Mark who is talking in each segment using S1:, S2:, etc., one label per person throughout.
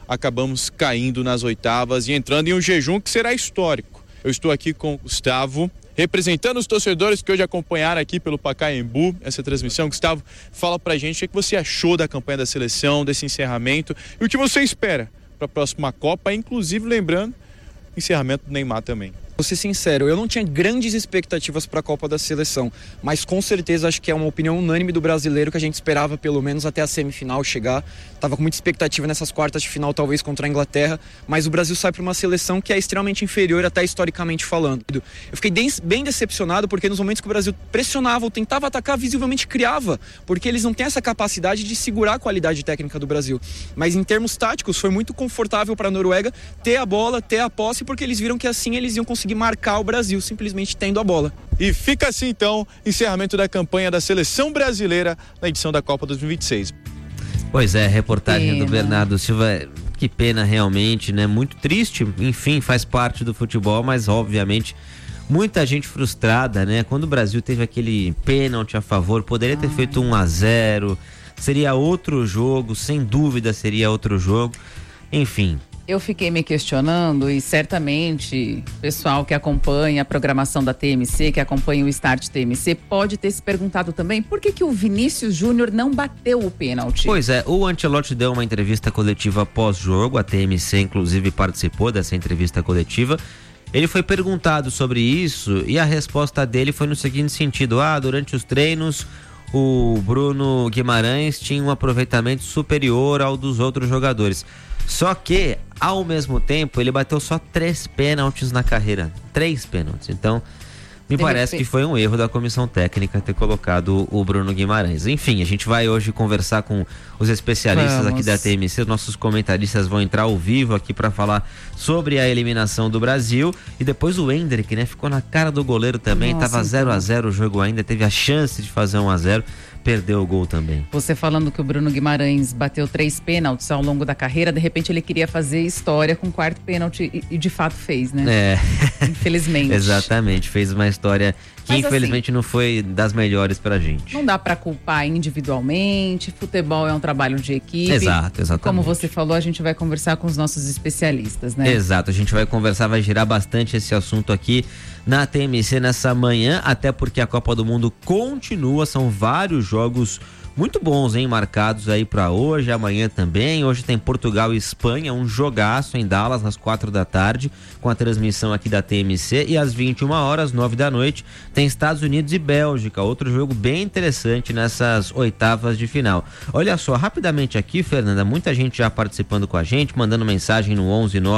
S1: acabamos caindo nas oitavas e entrando em um jejum que será histórico. Eu estou aqui com o Gustavo, representando os torcedores que hoje acompanharam aqui pelo Pacaembu essa transmissão. Gustavo, fala pra gente o que você achou da campanha da seleção, desse encerramento e o que você espera para a próxima Copa, inclusive lembrando encerramento do Neymar também.
S2: Vou ser sincero, eu não tinha grandes expectativas para a Copa da Seleção, mas com certeza acho que é uma opinião unânime do brasileiro que a gente esperava pelo menos até a semifinal chegar. Tava com muita expectativa nessas quartas de final, talvez contra a Inglaterra, mas o Brasil sai para uma seleção que é extremamente inferior até historicamente falando. Eu fiquei bem decepcionado porque nos momentos que o Brasil pressionava ou tentava atacar, visivelmente criava, porque eles não têm essa capacidade de segurar a qualidade técnica do Brasil. Mas em termos táticos foi muito confortável para a Noruega ter a bola, ter a posse, porque eles viram que assim eles iam conseguir marcar o Brasil, simplesmente tendo a bola.
S1: E fica assim então, encerramento da campanha da seleção brasileira na edição da Copa 2026.
S3: Pois é, reportagem do Bernardo Silva, que pena realmente, né? Muito triste, enfim, faz parte do futebol, mas obviamente muita gente frustrada, né? Quando o Brasil teve aquele pênalti a favor, poderia ter feito 1-0, seria outro jogo, sem dúvida seria outro jogo, enfim.
S4: Eu fiquei me questionando e certamente o pessoal que acompanha a programação da TMC, que acompanha o Start TMC, pode ter se perguntado também por que o Vinícius Júnior não bateu o pênalti.
S3: Pois é, o Ancelotti deu uma entrevista coletiva pós-jogo, a TMC inclusive participou dessa entrevista coletiva. Ele foi perguntado sobre isso e a resposta dele foi no seguinte sentido: durante os treinos o Bruno Guimarães tinha um aproveitamento superior ao dos outros jogadores. Só que, ao mesmo tempo, ele bateu só 3 pênaltis na carreira. 3 pênaltis. Então, me parece que foi um erro da comissão técnica ter colocado o Bruno Guimarães. Enfim, a gente vai hoje conversar com os especialistas aqui da TMC. Os nossos comentaristas vão entrar ao vivo aqui para falar sobre a eliminação do Brasil. E depois o Endrick, né? Ficou na cara do goleiro também. Tava 0-0 o jogo ainda. Teve a chance de fazer 1-0. Perdeu o gol também.
S4: Você falando que o Bruno Guimarães bateu 3 pênaltis ao longo da carreira, de repente ele queria fazer história com o 4º pênalti e de fato fez, né? Infelizmente.
S3: Exatamente, fez uma história que
S4: mas,
S3: infelizmente não foi das melhores pra gente.
S4: Não dá pra culpar individualmente, futebol é um trabalho de equipe.
S3: Exato, exatamente.
S4: Como você falou, a gente vai conversar com os nossos especialistas, né?
S3: Exato, a gente vai conversar, vai girar bastante esse assunto aqui na TMC nessa manhã, até porque a Copa do Mundo continua, são vários jogos muito bons, hein? Marcados aí pra hoje, amanhã também. Hoje tem Portugal e Espanha, um jogaço em Dallas às 4 da tarde, com a transmissão aqui da TMC. E às 21 horas, 9 da noite, tem Estados Unidos e Bélgica, outro jogo bem interessante nessas oitavas de final. Olha só, rapidamente aqui, Fernanda, muita gente já participando com a gente, mandando mensagem no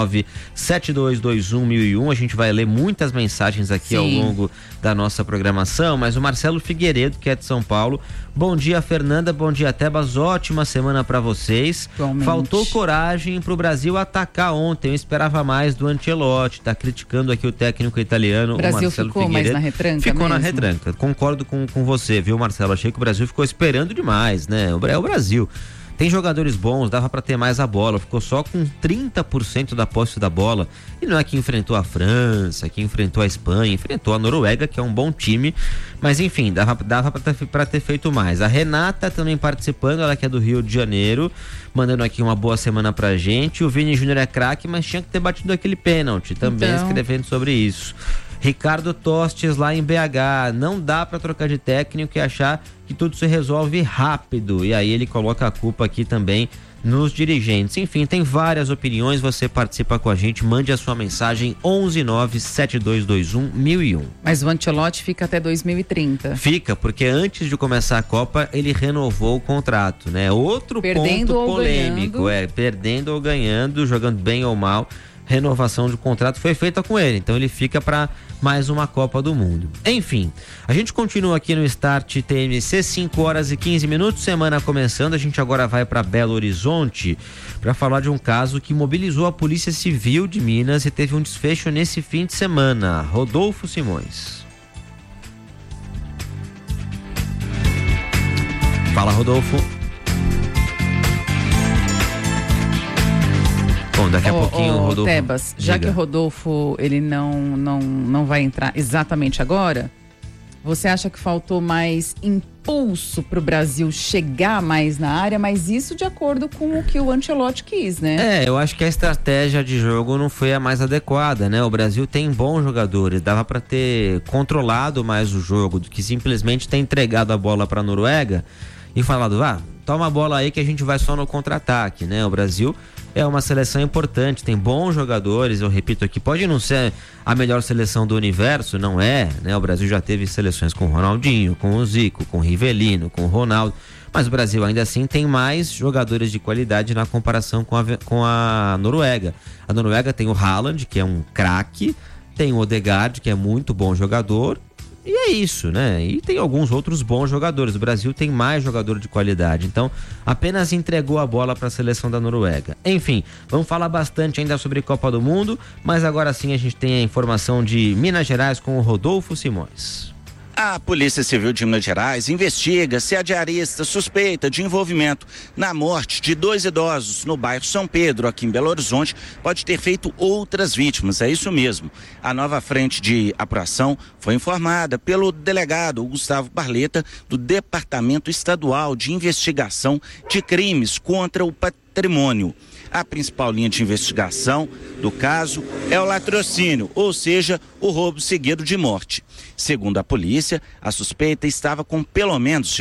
S3: 119-7221-1001. A gente vai ler muitas mensagens aqui ao longo da nossa programação, mas o Marcelo Figueiredo, que é de São Paulo: bom dia, Fernanda, bom dia, Tebas, ótima semana pra vocês.
S4: Igualmente.
S3: Faltou coragem pro Brasil atacar ontem, eu esperava mais do Ancelotti, tá criticando aqui o técnico italiano, o
S4: Brasil
S3: Marcelo
S4: ficou
S3: Figueiredo.
S4: mais na retranca
S3: Ficou
S4: mesmo?
S3: Na retranca, concordo com você, viu, Marcelo? Achei que o Brasil ficou esperando demais, né? É o Brasil. Tem jogadores bons, dava pra ter mais a bola, ficou só com 30% da posse da bola. E não é que enfrentou a França, que enfrentou a Espanha, enfrentou a Noruega, que é um bom time, mas enfim, dava pra ter feito mais. A Renata também participando, ela que é do Rio de Janeiro, mandando aqui uma boa semana pra gente. O Vini Júnior é craque, mas tinha que ter batido aquele pênalti, também escrevendo sobre isso. Ricardo Tostes lá em BH: não dá pra trocar de técnico e achar que tudo se resolve rápido. E aí ele coloca a culpa aqui também nos dirigentes. Enfim, tem várias opiniões, você participa com a gente, mande a sua mensagem 119-7221-1001.
S4: Mas o Ancelotti fica até 2030.
S3: Fica, porque antes de começar a Copa ele renovou o contrato, né? Outro
S4: perdendo
S3: ponto polêmico, perdendo ou ganhando, jogando bem ou mal, renovação de contrato foi feita com ele, então ele fica para mais uma Copa do Mundo. Enfim, a gente continua aqui no Start TMC, 5h15, semana começando. A gente agora vai para Belo Horizonte para falar de um caso que mobilizou a Polícia Civil de Minas e teve um desfecho nesse fim de semana. Rodolfo Simões. Fala, Rodolfo. Bom, daqui a pouquinho o Rodolfo...
S4: Tebas, já que o Rodolfo ele não vai entrar exatamente agora, você acha que faltou mais impulso para o Brasil chegar mais na área, mas isso de acordo com o que o Ancelotti quis, né?
S3: Eu acho que a estratégia de jogo não foi a mais adequada, né? O Brasil tem bons jogadores, dava para ter controlado mais o jogo do que simplesmente ter entregado a bola para a Noruega e falado, toma a bola aí que a gente vai só no contra-ataque, né? O Brasil é uma seleção importante, tem bons jogadores, eu repito aqui, pode não ser a melhor seleção do universo, não é, né? O Brasil já teve seleções com o Ronaldinho, com o Zico, com o Rivelino, com o Ronaldo, mas o Brasil ainda assim tem mais jogadores de qualidade na comparação com a Noruega. A Noruega tem o Haaland, que é um craque, tem o Odegaard, que é muito bom jogador, e é isso, né? E tem alguns outros bons jogadores. O Brasil tem mais jogador de qualidade. Então, apenas entregou a bola para a seleção da Noruega. Enfim, vamos falar bastante ainda sobre Copa do Mundo, mas agora sim a gente tem a informação de Minas Gerais com o Rodolfo Simões.
S5: A Polícia Civil de Minas Gerais investiga se a diarista suspeita de envolvimento na morte de 2 idosos no bairro São Pedro, aqui em Belo Horizonte, pode ter feito outras vítimas. É isso mesmo. A nova frente de apuração foi informada pelo delegado Gustavo Barleta, do Departamento Estadual de Investigação de Crimes contra o Patrimônio. A principal linha de investigação do caso é o latrocínio, ou seja, o roubo seguido de morte. Segundo a polícia, a suspeita estava com pelo menos,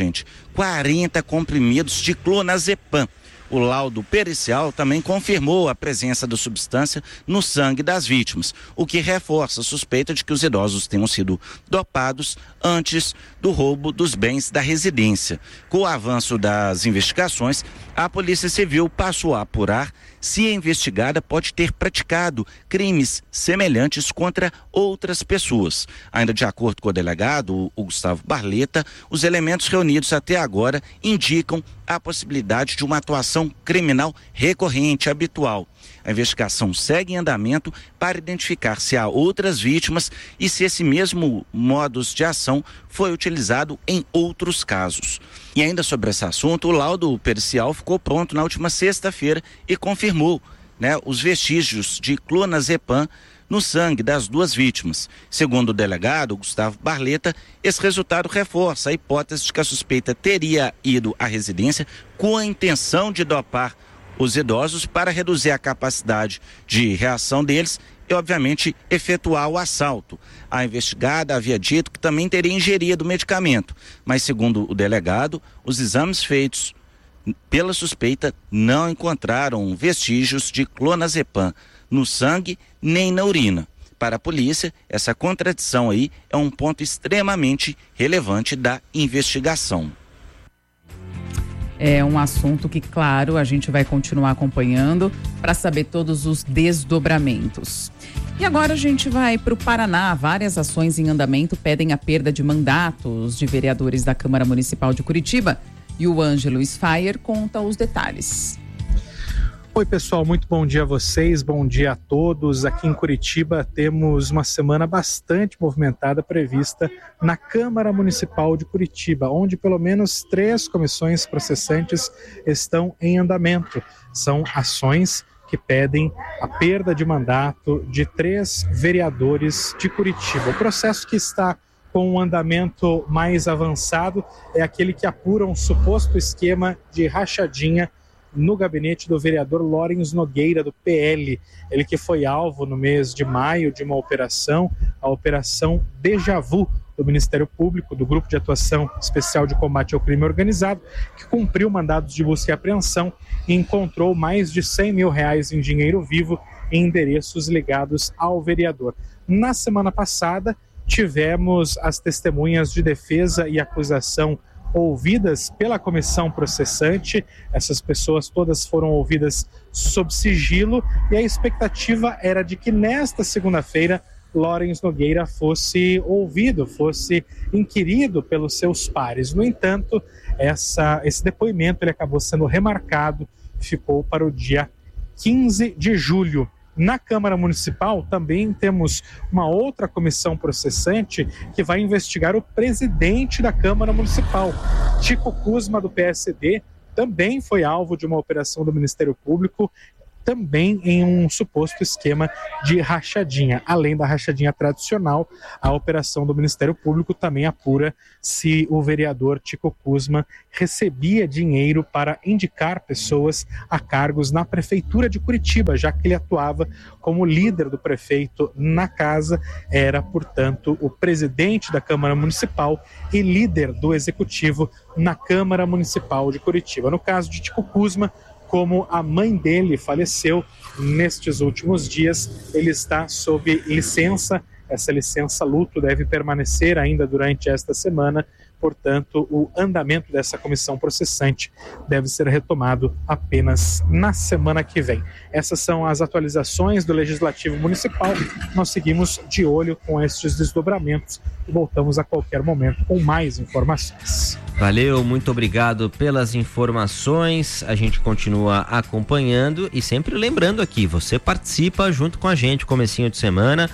S5: 40 comprimidos de clonazepam. O laudo pericial também confirmou a presença da substância no sangue das vítimas, o que reforça a suspeita de que os idosos tenham sido dopados antes do roubo dos bens da residência. Com o avanço das investigações, a Polícia Civil passou a apurar se a investigada pode ter praticado crimes semelhantes contra outras pessoas. Ainda de acordo com o delegado, o Gustavo Barleta, os elementos reunidos até agora indicam a possibilidade de uma atuação criminal recorrente, habitual. A investigação segue em andamento para identificar se há outras vítimas e se esse mesmo modus de ação foi utilizado em outros casos. E ainda sobre esse assunto, o laudo pericial ficou pronto na última sexta-feira e confirmou, os vestígios de clonazepam no sangue das duas vítimas. Segundo o delegado Gustavo Barleta, esse resultado reforça a hipótese de que a suspeita teria ido à residência com a intenção de dopar os idosos para reduzir a capacidade de reação deles e, obviamente, efetuar o assalto. A investigada havia dito que também teria ingerido o medicamento, mas, segundo o delegado, os exames feitos pela suspeita não encontraram vestígios de clonazepam no sangue nem na urina. Para a polícia, essa contradição aí é um ponto extremamente relevante da investigação.
S4: É um assunto que, claro, a gente vai continuar acompanhando para saber todos os desdobramentos. E agora a gente vai para o Paraná. Várias ações em andamento pedem a perda de mandatos de vereadores da Câmara Municipal de Curitiba. E o Ângelo Sfayer conta os detalhes.
S6: Oi, pessoal, muito bom dia a vocês, bom dia a todos. Aqui em Curitiba temos uma semana bastante movimentada prevista na Câmara Municipal de Curitiba, onde pelo menos 3 comissões processantes estão em andamento. São ações que pedem a perda de mandato de 3 vereadores de Curitiba. O processo que está com um andamento mais avançado é aquele que apura um suposto esquema de rachadinha no gabinete do vereador Lawrence Nogueira, do PL. Ele que foi alvo no mês de maio de uma operação, a Operação Déjà Vu, do Ministério Público, do Grupo de Atuação Especial de Combate ao Crime Organizado, que cumpriu mandados de busca e apreensão e encontrou mais de R$100 mil em dinheiro vivo em endereços ligados ao vereador. Na semana passada, tivemos as testemunhas de defesa e acusação ouvidas pela comissão processante. Essas pessoas todas foram ouvidas sob sigilo e a expectativa era de que nesta segunda-feira Lawrence Nogueira fosse ouvido, fosse inquirido pelos seus pares. No entanto, esse depoimento ele acabou sendo remarcado, ficou para o dia 15 de julho. Na Câmara Municipal também temos uma outra comissão processante que vai investigar o presidente da Câmara Municipal. Chico Kuzma, do PSD, também foi alvo de uma operação do Ministério Público. também em um suposto esquema de rachadinha. Além da rachadinha tradicional, a operação do Ministério Público também apura se o vereador Tico Kuzma recebia dinheiro para indicar pessoas a cargos na Prefeitura de Curitiba, já que ele atuava como líder do prefeito na casa, era, portanto, o presidente da Câmara Municipal e líder do Executivo na Câmara Municipal de Curitiba. No caso de Tico Kuzma, como a mãe dele faleceu nestes últimos dias, ele está sob licença. Essa licença luto deve permanecer ainda durante esta semana. Portanto, o andamento dessa comissão processante deve ser retomado apenas na semana que vem. Essas são as atualizações do Legislativo Municipal. Nós seguimos de olho com estes desdobramentos e voltamos a qualquer momento com mais informações.
S3: Valeu, muito obrigado pelas informações. A gente continua acompanhando e sempre lembrando aqui, você participa junto com a gente, comecinho de semana,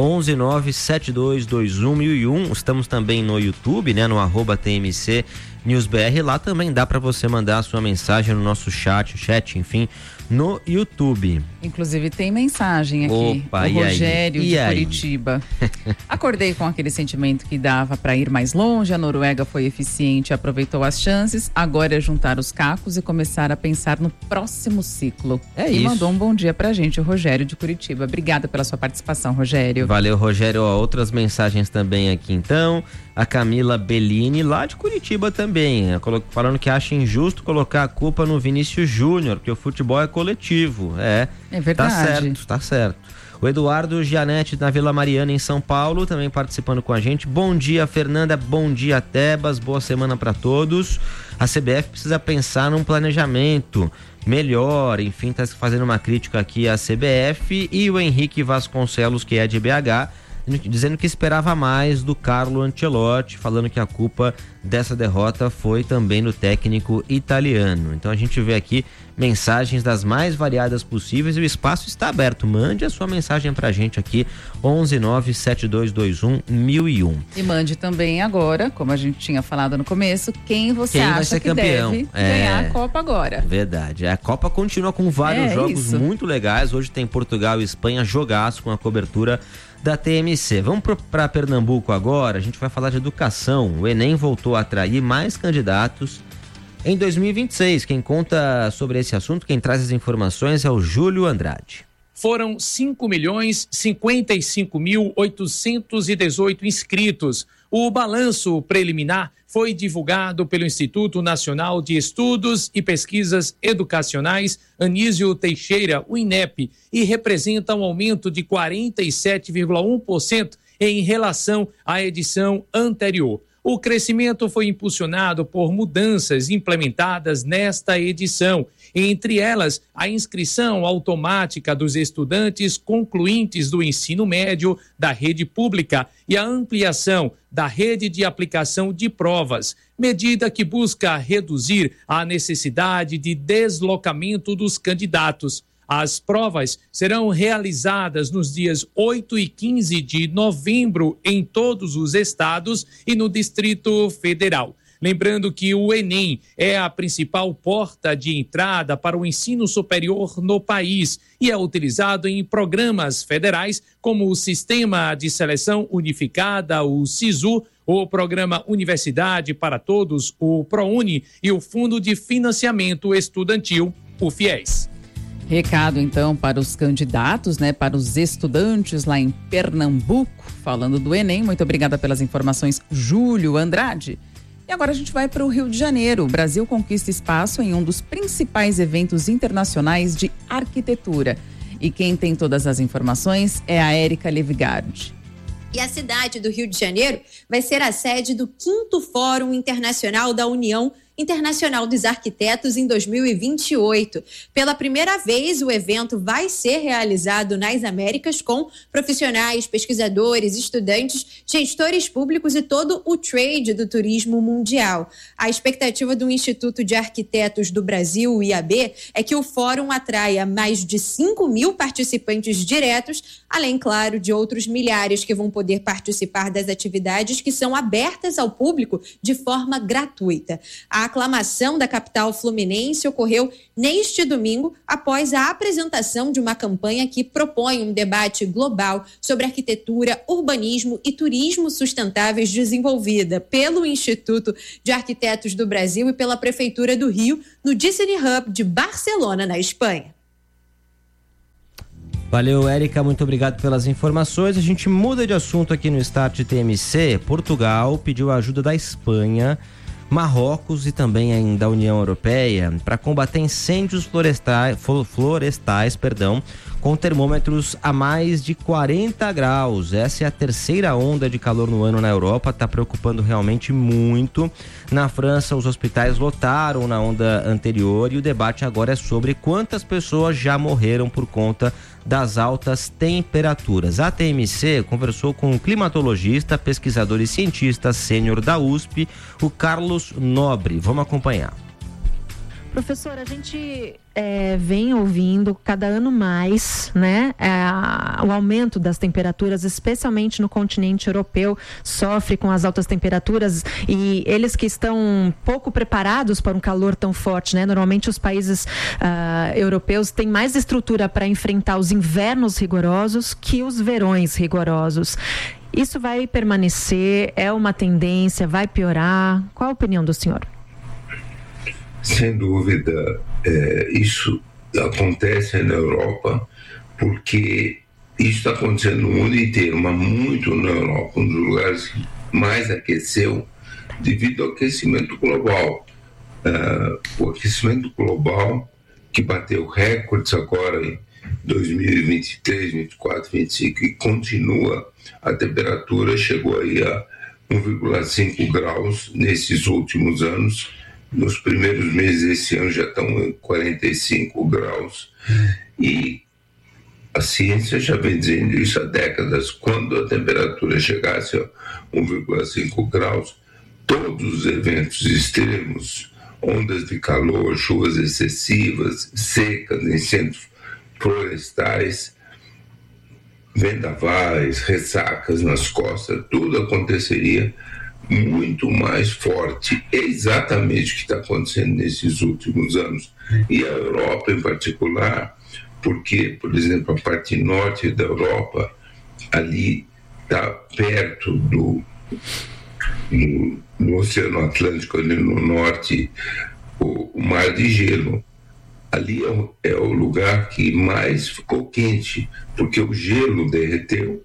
S3: 11972211001. Estamos também no YouTube, né, no @TMC NewsBR. Lá também dá para você mandar a sua mensagem no nosso chat, enfim, no YouTube.
S4: Inclusive tem mensagem aqui.
S3: Opa,
S4: o Rogério de
S3: aí?
S4: Curitiba. Acordei com aquele sentimento que dava para ir mais longe, a Noruega foi eficiente e aproveitou as chances, agora é juntar os cacos e começar a pensar no próximo ciclo. E mandou um bom dia pra gente, o Rogério de Curitiba. Obrigada pela sua participação, Rogério.
S3: Valeu, Rogério. Outras mensagens também aqui então. A Camila Bellini, lá de Curitiba também, falando que acha injusto colocar a culpa no Vinícius Júnior, que o futebol é coletivo. É verdade. Tá certo. O Eduardo Gianetti, na Vila Mariana, em São Paulo, também participando com a gente. Bom dia, Fernanda. Bom dia, Tebas. Boa semana para todos. A CBF precisa pensar num planejamento melhor, enfim, tá fazendo uma crítica aqui à CBF. E o Henrique Vasconcelos, que é de BH, dizendo que esperava mais do Carlo Ancelotti, falando que a culpa dessa derrota foi também do técnico italiano. Então a gente vê aqui mensagens das mais variadas possíveis e o espaço está aberto. Mande a sua mensagem pra gente aqui, 11972211001.
S4: E mande também agora, como a gente tinha falado no começo, quem você acha que
S3: campeão
S4: deve ganhar a Copa agora.
S3: Verdade. A Copa continua com vários jogos muito legais. Hoje tem Portugal e Espanha, jogaço com a cobertura da TMC. Vamos para Pernambuco agora. A gente vai falar de educação. O Enem voltou a atrair mais candidatos em 2026. Quem conta sobre esse assunto, quem traz as informações é o Júlio Andrade.
S7: Foram 5.055.818 inscritos. O balanço preliminar foi divulgado pelo Instituto Nacional de Estudos e Pesquisas Educacionais Anísio Teixeira, o INEP, e representa um aumento de 47,1% em relação à edição anterior. O crescimento foi impulsionado por mudanças implementadas nesta edição, entre elas a inscrição automática dos estudantes concluintes do ensino médio da rede pública e a ampliação da rede de aplicação de provas, medida que busca reduzir a necessidade de deslocamento dos candidatos. As provas serão realizadas nos dias 8 e 15 de novembro em todos os estados e no Distrito Federal. Lembrando que o Enem é a principal porta de entrada para o ensino superior no país e é utilizado em programas federais como o Sistema de Seleção Unificada, o SISU, o Programa Universidade para Todos, o ProUni, e o Fundo de Financiamento Estudantil, o FIES.
S4: Recado, então, para os candidatos, para os estudantes lá em Pernambuco, falando do Enem. Muito obrigada pelas informações, Júlio Andrade. E agora a gente vai para o Rio de Janeiro. O Brasil conquista espaço em um dos principais eventos internacionais de arquitetura. E quem tem todas as informações é a Érica Levigard.
S8: E a cidade do Rio de Janeiro vai ser a sede do 5º Fórum Internacional da União Internacional dos Arquitetos em 2028. Pela primeira vez, o evento vai ser realizado nas Américas com profissionais, pesquisadores, estudantes, gestores públicos e todo o trade do turismo mundial. A expectativa do Instituto de Arquitetos do Brasil, o IAB, é que o fórum atraia mais de 5.000 participantes diretos, além, claro, de outros milhares que vão poder participar das atividades que são abertas ao público de forma gratuita. A A aclamação da capital fluminense ocorreu neste domingo, após a apresentação de uma campanha que propõe um debate global sobre arquitetura, urbanismo e turismo sustentáveis, desenvolvida pelo Instituto de Arquitetos do Brasil e pela Prefeitura do Rio, no Disney Hub de Barcelona, na Espanha.
S3: Valeu, Érica, muito obrigado pelas informações. A gente muda de assunto aqui no Start TMC. Portugal pediu a ajuda da Espanha, Marrocos e também da União Europeia para combater incêndios florestais, com termômetros a mais de 40 graus. Essa é a terceira onda de calor no ano na Europa, está preocupando realmente muito. Na França, os hospitais lotaram na onda anterior e o debate agora é sobre quantas pessoas já morreram por conta das altas temperaturas. A TMC conversou com um climatologista, pesquisador e cientista sênior da USP, o Carlos Nobre. Vamos acompanhar.
S9: Professor, a gente vem ouvindo cada ano mais, né, o aumento das temperaturas, especialmente no continente europeu, sofre com as altas temperaturas e eles que estão pouco preparados para um calor tão forte, né? Normalmente os países europeus têm mais estrutura para enfrentar os invernos rigorosos que os verões rigorosos. Isso vai permanecer? É uma tendência? Vai piorar? Qual a opinião do senhor?
S10: Sem dúvida, isso acontece na Europa porque isso está acontecendo no mundo inteiro, mas muito na Europa, um dos lugares que mais aqueceu devido ao aquecimento global. O aquecimento global que bateu recordes agora em 2023, 24, 25 e continua, a temperatura chegou aí a 1,5 graus nesses últimos anos. Nos primeiros meses desse ano já estão em 45 graus. E a ciência já vem dizendo isso há décadas. Quando a temperatura chegasse a 1,5 graus, todos os eventos extremos, ondas de calor, chuvas excessivas, secas, incêndios florestais, vendavais, ressacas nas costas, tudo aconteceria muito mais forte. É exatamente o que está acontecendo nesses últimos anos. E a Europa em particular, porque, por exemplo, a parte norte da Europa, ali está perto do Oceano Atlântico, ali no norte, o Mar de Gelo. Ali é o lugar que mais ficou quente, porque o gelo derreteu.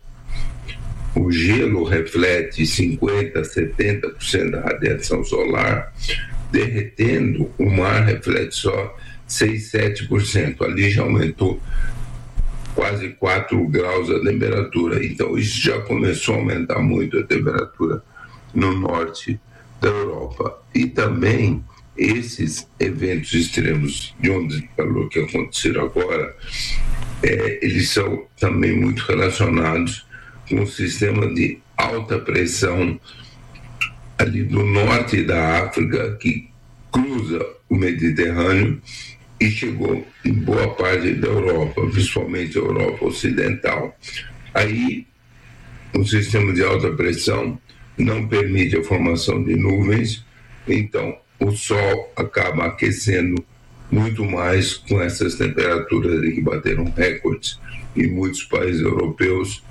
S10: O gelo reflete 50%, 70% da radiação solar, derretendo, o mar reflete só 6, 7%. Ali já aumentou quase 4 graus a temperatura. Então, isso já começou a aumentar muito a temperatura no norte da Europa. E também esses eventos extremos de ondas de calor que aconteceram agora, eles são também muito relacionados com um sistema de alta pressão ali do norte da África, que cruza o Mediterrâneo e chegou em boa parte da Europa, principalmente a Europa Ocidental. Aí, um sistema de alta pressão não permite a formação de nuvens, então o Sol acaba aquecendo muito mais com essas temperaturas que bateram recordes em muitos países europeus.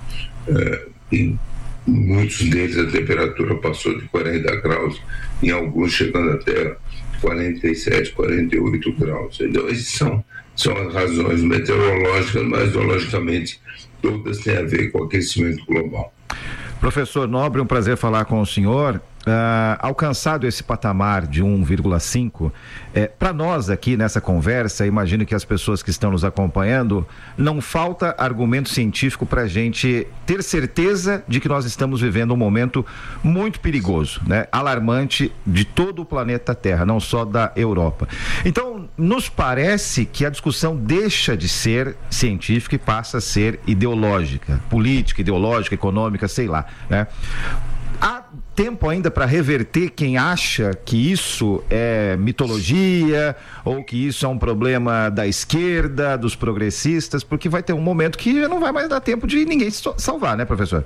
S10: E muitos deles a temperatura passou de 40 graus, em alguns chegando até 47, 48 graus. Então, essas são as razões meteorológicas, mas logicamente todas têm a ver com o aquecimento global.
S11: Professor Nobre, um prazer falar com o senhor. Alcançado esse patamar de 1,5, para nós aqui nessa conversa, imagino que as pessoas que estão nos acompanhando, não falta argumento científico para a gente ter certeza de que nós estamos vivendo um momento muito perigoso, né? Alarmante de todo o planeta Terra, não só da Europa. Então, nos parece que a discussão deixa de ser científica e passa a ser ideológica, política, ideológica, econômica, sei lá, né? Há tempo ainda para reverter quem acha que isso é mitologia ou que isso é um problema da esquerda, dos progressistas, porque vai ter um momento que não vai mais dar tempo de ninguém se salvar, né, professor?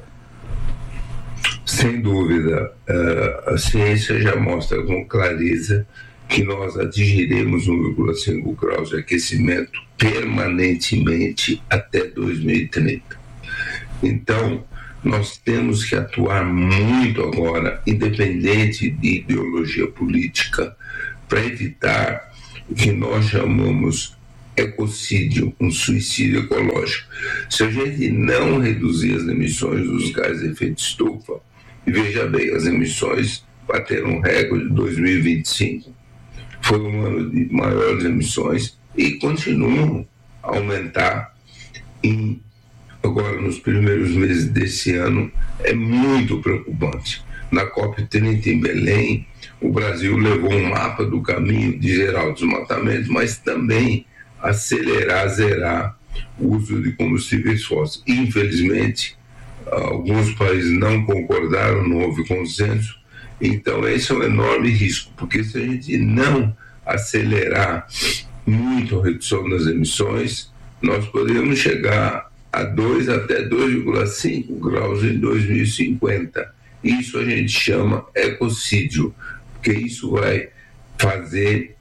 S10: Sem dúvida. A ciência já mostra com clareza que nós atingiremos 1,5 graus de aquecimento permanentemente até 2030. Então, nós temos que atuar muito agora, independente de ideologia política, para evitar o que nós chamamos ecocídio, um suicídio ecológico. Se a gente não reduzir as emissões dos gases de efeito estufa, e veja bem, as emissões bateram um recorde de 2025, foi um ano de maiores emissões e continuam a aumentar agora nos primeiros meses desse ano. É muito preocupante. Na COP30 em Belém, o Brasil levou um mapa do caminho de zerar o desmatamento, mas também acelerar, zerar o uso de combustíveis fósseis. Infelizmente, alguns países não concordaram, não houve consenso. Então, esse é um enorme risco, porque se a gente não acelerar muito a redução das emissões, nós podemos chegar a 2 até 2,5 graus em 2050. Isso a gente chama ecocídio, porque isso vai fazer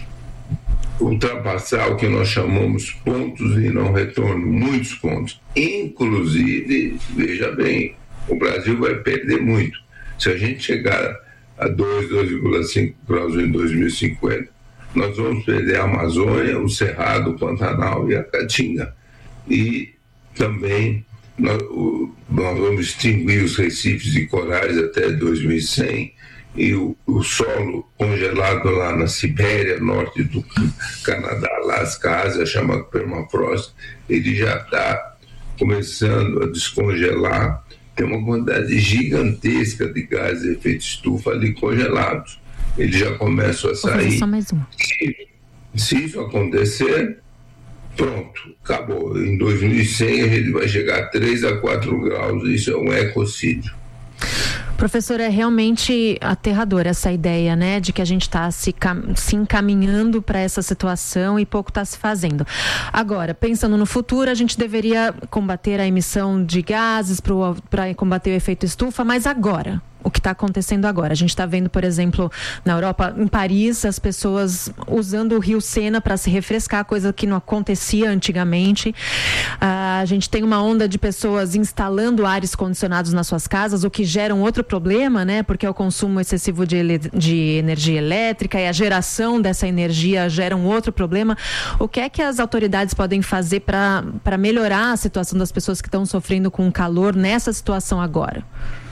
S10: ultrapassar o que nós chamamos pontos de não retorno, muitos pontos. Inclusive, veja bem, o Brasil vai perder muito. Se a gente chegar a 2,5 graus em 2050, nós vamos perder a Amazônia, o Cerrado, o Pantanal e a Caatinga. E também nós vamos extinguir os recifes de corais até 2100, e o solo congelado lá na Sibéria, norte do Canadá, Alasca, Ásia, chamado permafrost, ele já está começando a descongelar. Tem uma quantidade gigantesca de gases de efeito estufa ali congelados. Eles já começam a sair.
S9: Só mais uma.
S10: Se isso acontecer, pronto, acabou. Em 2100 a gente vai chegar a 3 a 4 graus. Isso é um ecocídio.
S9: Professor, é realmente aterrador essa ideia, né, de que a gente está se encaminhando para essa situação e pouco está se fazendo. Agora, pensando no futuro, a gente deveria combater a emissão de gases para combater o efeito estufa, mas agora? O que está acontecendo agora? A gente está vendo, por exemplo, na Europa, em Paris, as pessoas usando o rio Sena para se refrescar, coisa que não acontecia antigamente. A gente tem uma onda de pessoas instalando ares condicionados nas suas casas, o que gera um outro problema, né? Porque é o consumo excessivo de energia elétrica e a geração dessa energia gera um outro problema. O que é que as autoridades podem fazer para melhorar a situação das pessoas que estão sofrendo com o calor nessa situação agora?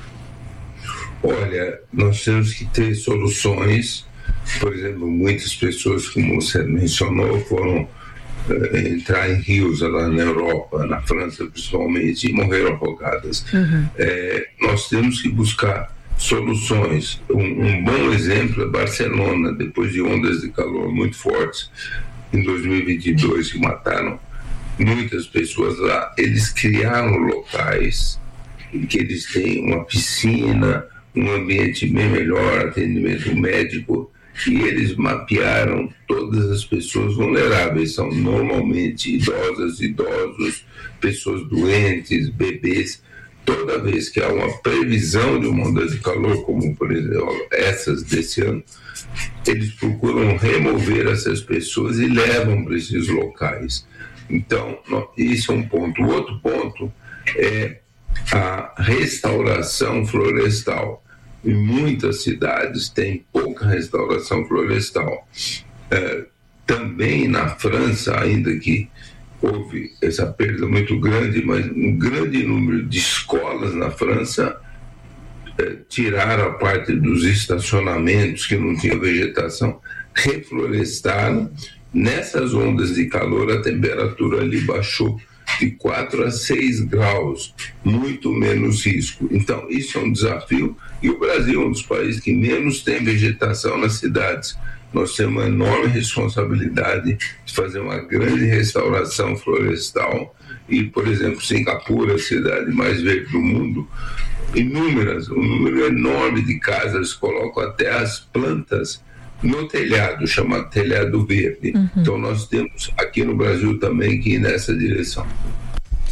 S10: Olha, nós temos que ter soluções. Por exemplo, muitas pessoas, como você mencionou, foram entrar em rios lá na Europa, na França principalmente, e morreram afogadas. Nós temos que buscar soluções. Um bom exemplo é Barcelona, depois de ondas de calor muito fortes em 2022 que mataram muitas pessoas lá. Eles criaram locais em que eles têm uma piscina, um ambiente bem melhor, atendimento médico, e eles mapearam todas as pessoas vulneráveis. São normalmente idosos, pessoas doentes, bebês. Toda vez que há uma previsão de uma onda de calor, como por exemplo essas desse ano, eles procuram remover essas pessoas e levam para esses locais. Então, esse é um ponto. O outro ponto é a restauração florestal. Em muitas cidades tem pouca restauração florestal. Também na França, ainda que houve essa perda muito grande, mas um grande número de escolas na França tiraram a parte dos estacionamentos que não tinha vegetação, reflorestaram. Nessas ondas de calor, a temperatura ali baixou de 4 a 6 graus, muito menos risco. Então, isso é um desafio, e o Brasil é um dos países que menos tem vegetação nas cidades. Nós temos uma enorme responsabilidade de fazer uma grande restauração florestal, e, por exemplo, Singapura, a cidade mais verde do mundo, um número enorme de casas colocam até as plantas no telhado, chamado telhado verde. Então nós temos aqui no Brasil também que ir nessa direção.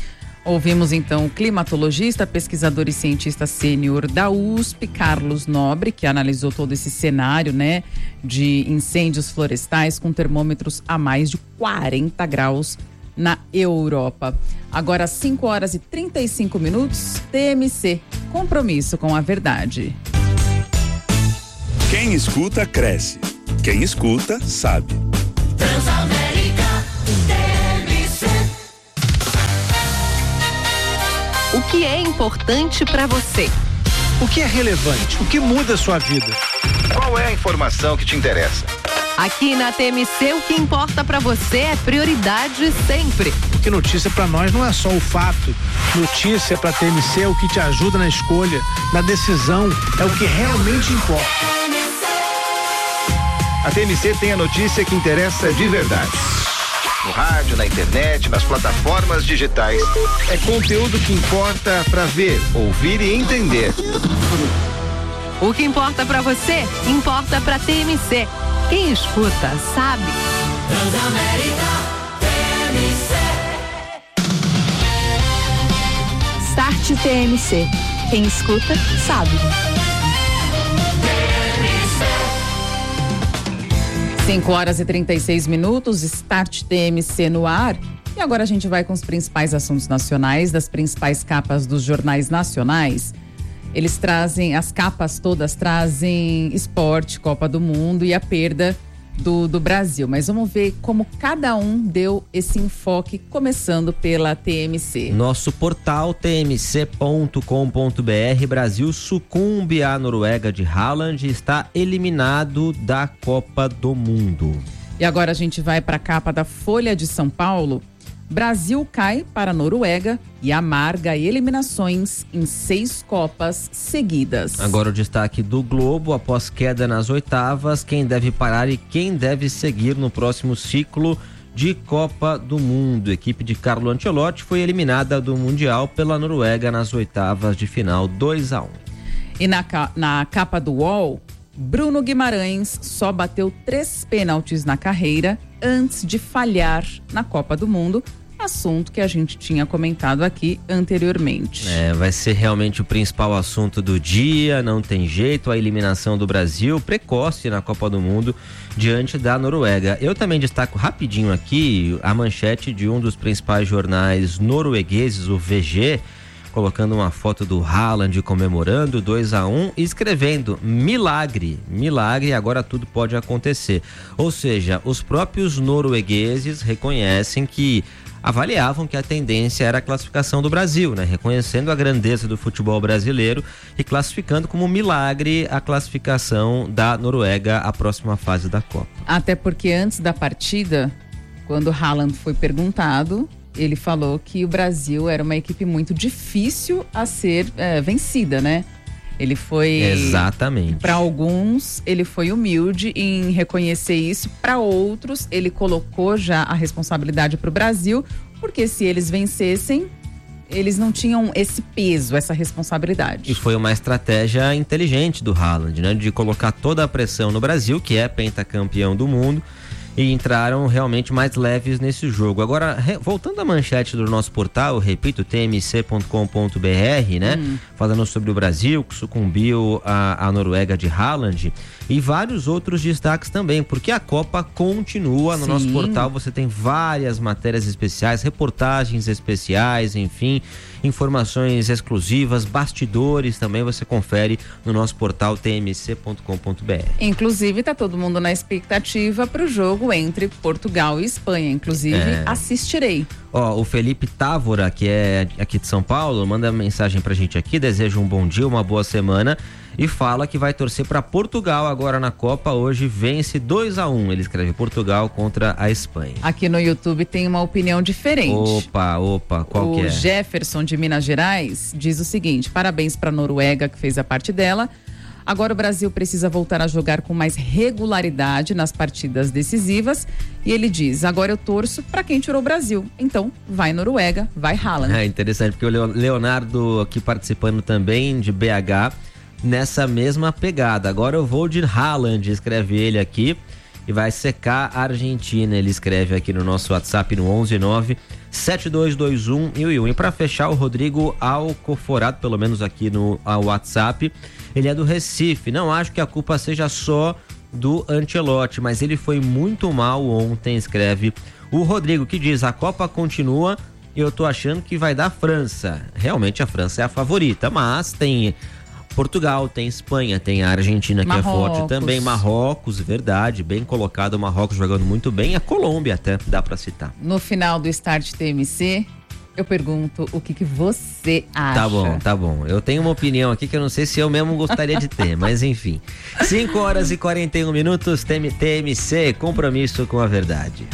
S4: Ouvimos então o climatologista, pesquisador e cientista sênior da USP, Carlos Nobre, que analisou todo esse cenário, né, de incêndios florestais com termômetros a mais de 40 graus na Europa. Agora 5 horas e 35 minutos, TMC, compromisso com a verdade.
S12: Quem escuta, cresce. Quem escuta, sabe.
S13: Transamérica TMC. O que é importante para você?
S14: O que é relevante? O que muda a sua vida?
S11: Qual é a informação que te interessa?
S13: Aqui na TMC, o que importa para você é prioridade sempre.
S14: Porque notícia para nós não é só o fato. Notícia para a TMC é o que te ajuda na escolha, na decisão, é o que realmente importa.
S11: A TMC tem a notícia que interessa de verdade. No rádio, na internet, nas plataformas digitais. É conteúdo que importa para ver, ouvir e entender.
S13: O que importa para você, importa para TMC. Quem escuta, sabe. Transamérica TMC.
S15: Start TMC. Quem escuta, sabe.
S4: 5 horas e 36 minutos, Start TMC no ar. E agora a gente vai com os principais assuntos nacionais, das principais capas dos jornais nacionais. Eles trazem, as capas todas trazem esporte, Copa do Mundo e a perda do Brasil. Mas vamos ver como cada um deu esse enfoque, começando pela TMC.
S3: Nosso portal tmc.com.br, Brasil sucumbe à Noruega de Haaland e está eliminado da Copa do Mundo.
S4: E agora a gente vai para a capa da Folha de São Paulo. Brasil cai para a Noruega e amarga eliminações em 6 Copas seguidas.
S3: Agora o destaque do Globo: após queda nas oitavas, quem deve parar e quem deve seguir no próximo ciclo de Copa do Mundo. A equipe de Carlo Ancelotti foi eliminada do Mundial pela Noruega nas oitavas de final, 2-1.
S4: E na capa do UOL, Bruno Guimarães só bateu 3 pênaltis na carreira antes de falhar na Copa do Mundo, assunto que a gente tinha comentado aqui anteriormente.
S3: Vai ser realmente o principal assunto do dia, não tem jeito, a eliminação do Brasil precoce na Copa do Mundo diante da Noruega. Eu também destaco rapidinho aqui a manchete de um dos principais jornais noruegueses, o VG, colocando uma foto do Haaland comemorando 2-1 e escrevendo milagre, agora tudo pode acontecer. Ou seja, os próprios noruegueses reconhecem que avaliavam que a tendência era a classificação do Brasil, né? Reconhecendo a grandeza do futebol brasileiro e classificando como milagre a classificação da Noruega à próxima fase da Copa.
S4: Até porque antes da partida, quando Haaland foi perguntado, ele falou que o Brasil era uma equipe muito difícil a ser vencida, né? Ele foi...
S3: Exatamente.
S4: Para alguns, ele foi humilde em reconhecer isso. Para outros, ele colocou já a responsabilidade para o Brasil, porque se eles vencessem, eles não tinham esse peso, essa responsabilidade.
S3: E foi uma estratégia inteligente do Haaland, né? De colocar toda a pressão no Brasil, que é pentacampeão do mundo, e entraram realmente mais leves nesse jogo. Agora, voltando à manchete do nosso portal, repito, tmc.com.br, né? Falando sobre o Brasil, que sucumbiu à Noruega de Haaland, e vários outros destaques também, porque a Copa continua. No nosso portal você tem várias matérias especiais, reportagens especiais, enfim, informações exclusivas, bastidores também você confere no nosso portal tmc.com.br.
S4: Inclusive, tá todo mundo na expectativa para o jogo entre Portugal e Espanha. Inclusive, assistirei.
S3: O Felipe Távora, que é aqui de São Paulo, manda mensagem pra gente aqui, deseja um bom dia, uma boa semana e fala que vai torcer para Portugal agora na Copa. Hoje vence 2-1. Ele escreve Portugal contra a Espanha.
S4: Aqui no YouTube tem uma opinião diferente.
S3: Opa, qual que é?
S4: O Jefferson de Minas Gerais diz o seguinte: parabéns para a Noruega que fez a parte dela. Agora o Brasil precisa voltar a jogar com mais regularidade nas partidas decisivas. E ele diz: agora eu torço para quem tirou o Brasil. Então, vai Noruega, vai Haaland.
S3: É interessante, porque o Leonardo aqui participando também de BH, nessa mesma pegada. Agora eu vou de Haaland, escreve ele aqui, e vai secar a Argentina. Ele escreve aqui no nosso WhatsApp no 7221 e para fechar, o Rodrigo Alcoforado, pelo menos aqui no WhatsApp, ele é do Recife. Não acho que a culpa seja só do Ancelotti, mas ele foi muito mal ontem, escreve o Rodrigo, que diz: a Copa continua e eu tô achando que vai dar França. Realmente a França é a favorita, mas tem Portugal, tem Espanha, tem a Argentina que
S4: Marrocos.
S3: é forte também, Marrocos, verdade, bem colocado, o Marrocos jogando muito bem, a Colômbia até dá pra citar.
S4: No final do Start TMC, eu pergunto o que você acha.
S3: Tá bom. Eu tenho uma opinião aqui que eu não sei se eu mesmo gostaria de ter, mas enfim. 5h41, TMC, compromisso com a verdade.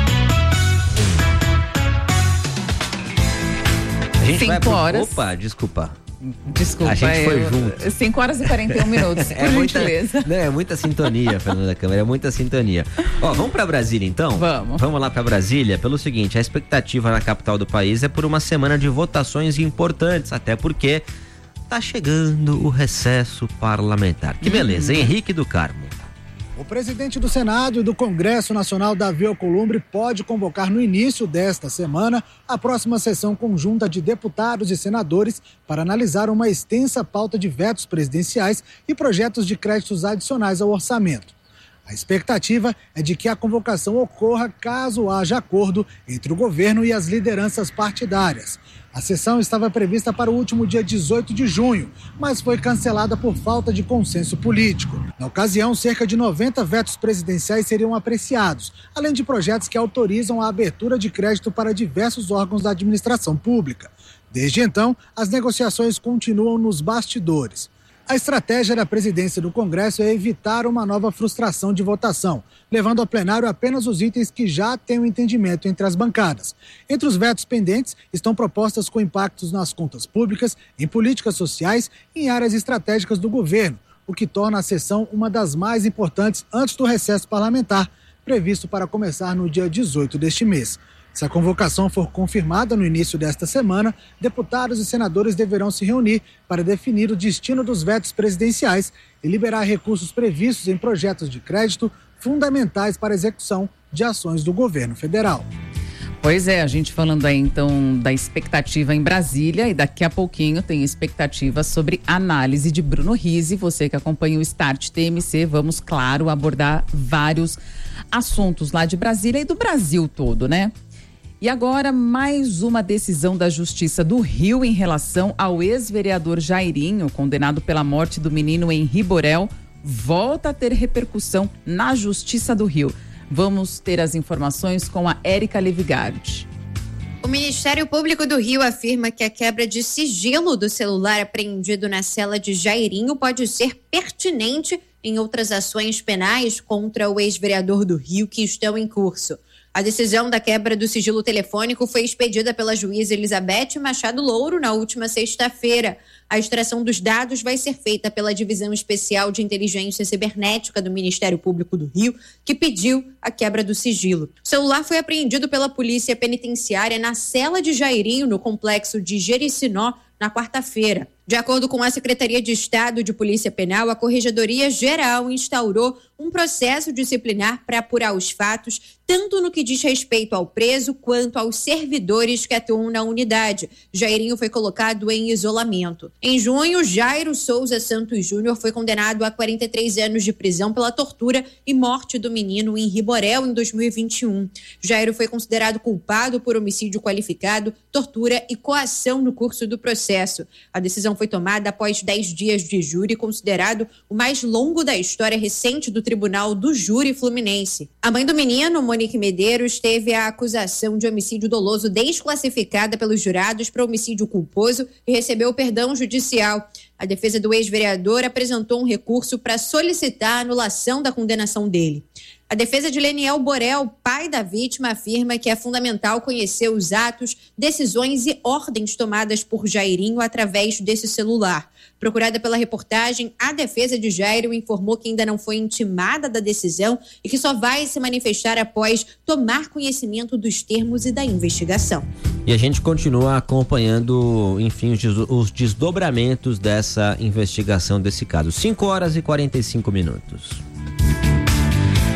S3: A gente
S4: 5 horas.
S3: Opa, desculpa.
S4: A
S3: gente foi junto.
S4: 5h41, por gentileza.
S3: É muita sintonia, Fernanda Câmara, é muita sintonia. Ó, vamos pra Brasília então? Vamos lá pra Brasília, pelo seguinte, a expectativa na capital do país é por uma semana de votações importantes, até porque tá chegando o recesso parlamentar. Que beleza, Henrique do Carmo.
S16: O presidente do Senado e do Congresso Nacional, Davi Alcolumbre, pode convocar no início desta semana a próxima sessão conjunta de deputados e senadores para analisar uma extensa pauta de vetos presidenciais e projetos de créditos adicionais ao orçamento. A expectativa é de que a convocação ocorra caso haja acordo entre o governo e as lideranças partidárias. A sessão estava prevista para o último dia 18 de junho, mas foi cancelada por falta de consenso político. Na ocasião, cerca de 90 vetos presidenciais seriam apreciados, além de projetos que autorizam a abertura de crédito para diversos órgãos da administração pública. Desde então, as negociações continuam nos bastidores. A estratégia da presidência do Congresso é evitar uma nova frustração de votação, levando ao plenário apenas os itens que já têm um entendimento entre as bancadas. Entre os vetos pendentes estão propostas com impactos nas contas públicas, em políticas sociais e em áreas estratégicas do governo, o que torna a sessão uma das mais importantes antes do recesso parlamentar, previsto para começar no dia 18 deste mês. Se a convocação for confirmada no início desta semana, deputados e senadores deverão se reunir para definir o destino dos vetos presidenciais e liberar recursos previstos em projetos de crédito fundamentais para a execução de ações do governo federal.
S4: Pois é, a gente falando aí então da expectativa em Brasília, e daqui a pouquinho tem expectativa sobre análise de Bruno Rizzi. Você que acompanha o Start TMC, vamos, claro, abordar vários assuntos lá de Brasília e do Brasil todo, né? E agora, mais uma decisão da Justiça do Rio em relação ao ex-vereador Jairinho, condenado pela morte do menino Henri Borel, volta a ter repercussão na Justiça do Rio. Vamos ter as informações com a Érica Levigard.
S8: O Ministério Público do Rio afirma que a quebra de sigilo do celular apreendido na cela de Jairinho pode ser pertinente em outras ações penais contra o ex-vereador do Rio que estão em curso. A decisão da quebra do sigilo telefônico foi expedida pela juíza Elizabeth Machado Louro na última sexta-feira. A extração dos dados vai ser feita pela Divisão Especial de Inteligência Cibernética do Ministério Público do Rio, que pediu a quebra do sigilo. O celular foi apreendido pela Polícia Penitenciária na cela de Jairinho, no complexo de Jericinó, na quarta-feira. De acordo com a Secretaria de Estado de Polícia Penal, a Corregedoria Geral instaurou um processo disciplinar para apurar os fatos, tanto no que diz respeito ao preso quanto aos servidores que atuam na unidade. Jairinho foi colocado em isolamento. Em junho, Jairo Souza Santos Júnior foi condenado a 43 anos de prisão pela tortura e morte do menino Henri Borel em 2021. Jairo foi considerado culpado por homicídio qualificado, tortura e coação no curso do processo. A decisão foi tomada após 10 dias de júri, considerado o mais longo da história recente do Tribunal do Júri Fluminense. A mãe do menino, Monique Medeiros, teve a acusação de homicídio doloso desclassificada pelos jurados para homicídio culposo e recebeu perdão judicial. A defesa do ex-vereador apresentou um recurso para solicitar a anulação da condenação dele. A defesa de Leniel Borel, pai da vítima, afirma que é fundamental conhecer os atos, decisões e ordens tomadas por Jairinho através desse celular. Procurada pela reportagem, a defesa de Jairo informou que ainda não foi intimada da decisão e que só vai se manifestar após tomar conhecimento dos termos e da investigação.
S3: E a gente continua acompanhando, enfim, os desdobramentos dessa investigação desse caso. 5h45.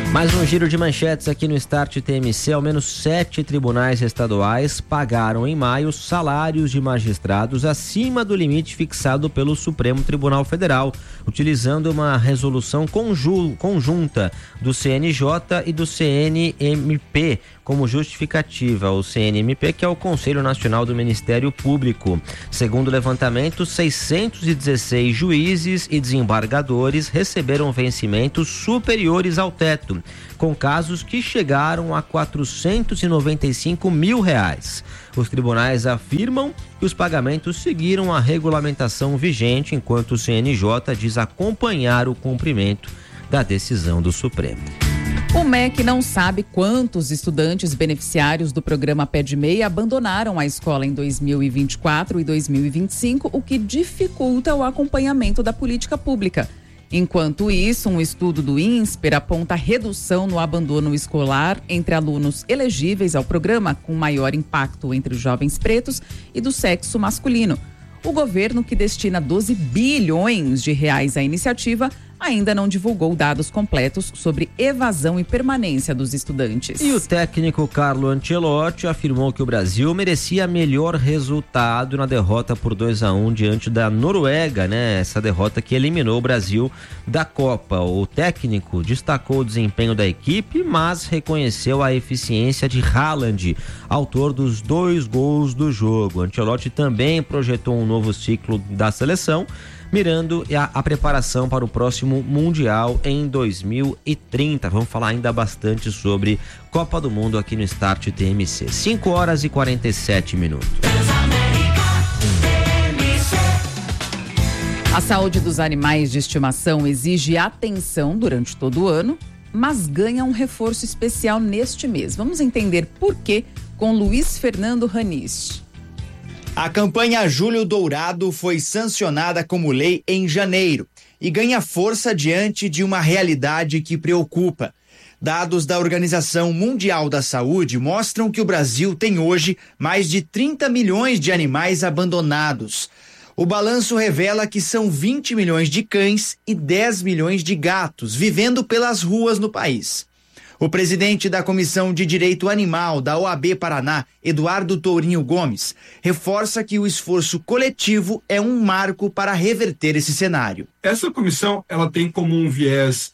S3: Mais um giro de manchetes aqui no Start TMC. Ao menos 7 tribunais estaduais pagaram em maio salários de magistrados acima do limite fixado pelo Supremo Tribunal Federal, utilizando uma resolução conjunta do CNJ e do CNMP como justificativa. O CNMP, que é o Conselho Nacional do Ministério Público. Segundo o levantamento, 616 juízes e desembargadores receberam vencimentos superiores ao teto, com casos que chegaram a R$495 mil. Os tribunais afirmam que os pagamentos seguiram a regulamentação vigente, enquanto o CNJ diz acompanhar o cumprimento da decisão do Supremo.
S4: O MEC não sabe quantos estudantes beneficiários do programa Pé de Meia abandonaram a escola em 2024 e 2025, o que dificulta o acompanhamento da política pública. Enquanto isso, um estudo do INSPER aponta redução no abandono escolar entre alunos elegíveis ao programa, com maior impacto entre os jovens pretos e do sexo masculino. O governo, que destina 12 bilhões de reais à iniciativa, ainda não divulgou dados completos sobre evasão e permanência dos estudantes.
S3: E o técnico Carlo Ancelotti afirmou que o Brasil merecia melhor resultado na derrota por 2-1 diante da Noruega, né? Essa derrota que eliminou o Brasil da Copa. O técnico destacou o desempenho da equipe, mas reconheceu a eficiência de Haaland, autor dos 2 gols do jogo. Ancelotti também projetou um novo ciclo da seleção, mirando a preparação para o próximo Mundial em 2030. Vamos falar ainda bastante sobre Copa do Mundo aqui no Start TMC. 5h47.
S4: A saúde dos animais de estimação exige atenção durante todo o ano, mas ganha um reforço especial neste mês. Vamos entender por quê com Luiz Fernando Ranis.
S17: A campanha Julho Dourado foi sancionada como lei em janeiro e ganha força diante de uma realidade que preocupa. Dados da Organização Mundial da Saúde mostram que o Brasil tem hoje mais de 30 milhões de animais abandonados. O balanço revela que são 20 milhões de cães e 10 milhões de gatos vivendo pelas ruas no país. O presidente da Comissão de Direito Animal da OAB Paraná, Eduardo Tourinho Gomes, reforça que o esforço coletivo é um marco para reverter esse cenário.
S18: Essa comissão ela tem como um viés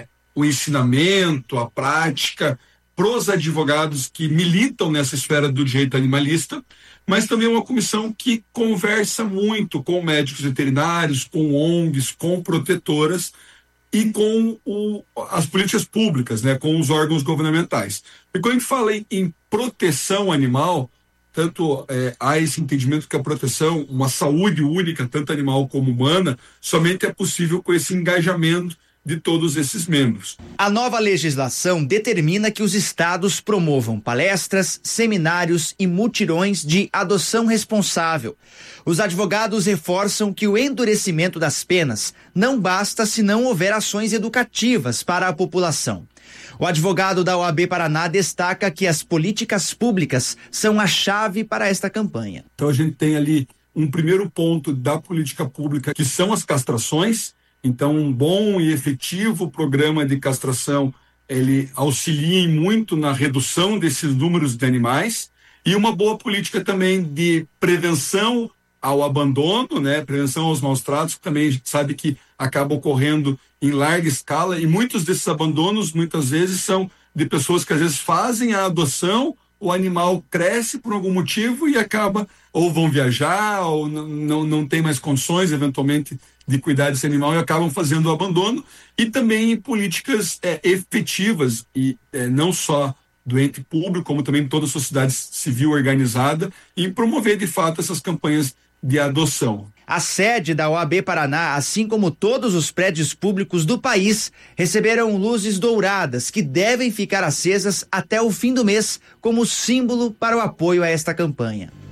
S18: o ensinamento, a prática para os advogados que militam nessa esfera do direito animalista, mas também é uma comissão que conversa muito com médicos veterinários, com ONGs, com protetoras, e com as políticas públicas, né, com os órgãos governamentais. E quando a gente fala em proteção animal, tanto há esse entendimento que a proteção, uma saúde única, tanto animal como humana, somente é possível com esse engajamento de todos esses membros.
S17: A nova legislação determina que os estados promovam palestras, seminários e mutirões de adoção responsável. Os advogados reforçam que o endurecimento das penas não basta se não houver ações educativas para a população. O advogado da OAB Paraná destaca que as políticas públicas são a chave para esta campanha.
S18: Então a gente tem ali um primeiro ponto da política pública, que são as castrações. Então, um bom e efetivo programa de castração, ele auxilia muito na redução desses números de animais, e uma boa política também de prevenção ao abandono, né? Prevenção aos maus tratos, que também a gente sabe que acaba ocorrendo em larga escala, e muitos desses abandonos, muitas vezes, são de pessoas que às vezes fazem a adoção, o animal cresce por algum motivo e acaba, ou vão viajar, ou não tem mais condições, eventualmente, de cuidar desse animal e acabam fazendo o abandono, e também políticas efetivas, e não só do ente público, como também toda a sociedade civil organizada, em promover de fato essas campanhas de adoção.
S17: A sede da OAB Paraná, assim como todos os prédios públicos do país, receberam luzes douradas que devem ficar acesas até o fim do mês como símbolo para o apoio a esta campanha.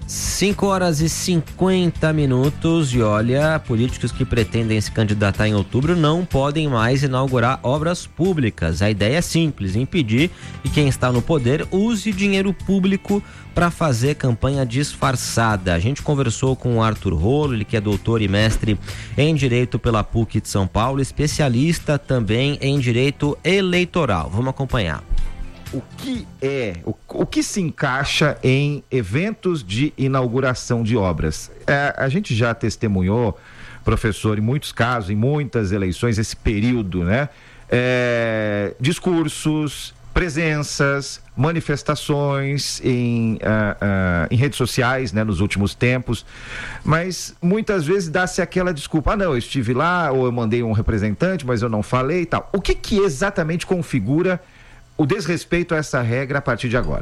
S3: 5h50 e olha, políticos que pretendem se candidatar em outubro não podem mais inaugurar obras públicas. A ideia é simples, impedir que quem está no poder use dinheiro público para fazer campanha disfarçada. A gente conversou com o Arthur Rolo, ele que é doutor e mestre em Direito pela PUC de São Paulo, especialista também em Direito Eleitoral. Vamos acompanhar.
S11: O que se encaixa em eventos de inauguração de obras? A gente já testemunhou, professor, em muitos casos, em muitas eleições, esse período, né? Discursos, presenças, manifestações em redes sociais, né, nos últimos tempos, mas muitas vezes dá-se aquela desculpa, não, eu estive lá, ou eu mandei um representante, mas eu não falei e tal. O que exatamente configura o desrespeito a essa regra a partir de agora?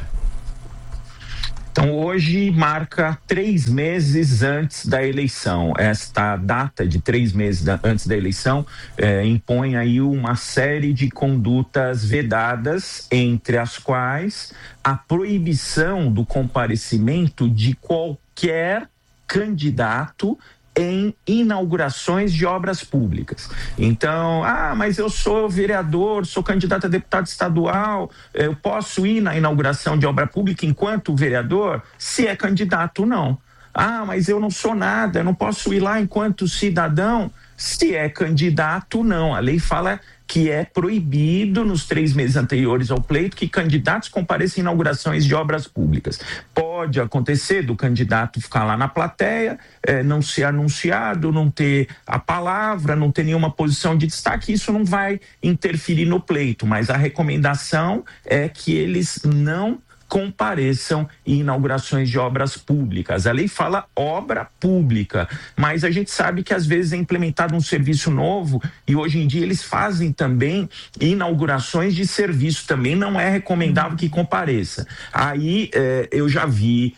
S19: Então, hoje marca 3 meses antes da eleição. Esta data de 3 meses antes da eleição impõe aí uma série de condutas vedadas, entre as quais a proibição do comparecimento de qualquer candidato em inaugurações de obras públicas. Então, mas eu sou vereador, sou candidato a deputado estadual, eu posso ir na inauguração de obra pública enquanto vereador? Se é candidato, não. Mas eu não sou nada, eu não posso ir lá enquanto cidadão? Se é candidato, não. A lei fala que é proibido nos 3 meses anteriores ao pleito que candidatos compareçam em inaugurações de obras públicas. Pode acontecer do candidato ficar lá na plateia, não ser anunciado, não ter a palavra, não ter nenhuma posição de destaque, isso não vai interferir no pleito, mas a recomendação é que eles não compareçam em inaugurações de obras públicas. A lei fala obra pública, mas a gente sabe que às vezes é implementado um serviço novo e hoje em dia eles fazem também inaugurações de serviço, também não é recomendável que compareça. Aí eu já vi